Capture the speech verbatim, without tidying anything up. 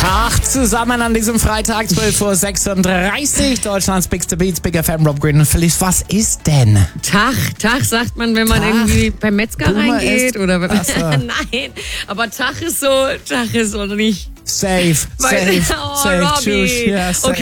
Tag zusammen an diesem Freitag, zwölf Uhr sechsunddreißig, Deutschlands Bigste Beats, Big F M, Rob Green und Felice. Was ist denn? Tag, Tag sagt man, wenn man Tag. irgendwie beim Metzger Boomer reingeht. ist- Oder wenn Ach so. Nein, aber Tag ist so, Tag ist so nicht. Safe, Weil- safe, oh, safe, Robbie. tschüss. Ja, safe. Okay.